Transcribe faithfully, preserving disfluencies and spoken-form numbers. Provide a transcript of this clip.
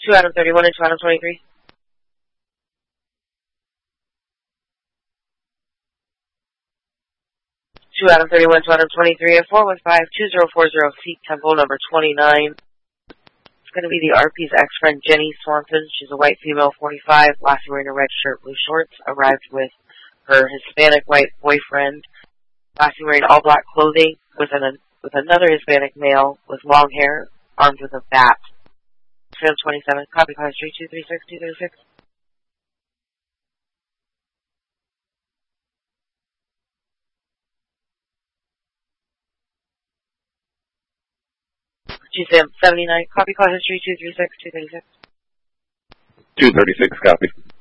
two Adam thirty-one and two Adam twenty-three. two Adam thirty-one, two Adam twenty-three, and four one five, two zero four zero Feet Temple number twenty-nine. It's going to be the R P's ex-friend Jenny Swanson. She's a white female, forty-five, last wearing a red shirt, blue shorts, arrived with her Hispanic white boyfriend, last wearing all black clothing with an with another Hispanic male with long hair, armed with a bat. Film twenty-seven, copy car three two three six two three six. G S A M seventy-nine, copy car history two three six two three six. two thirty-six, copy.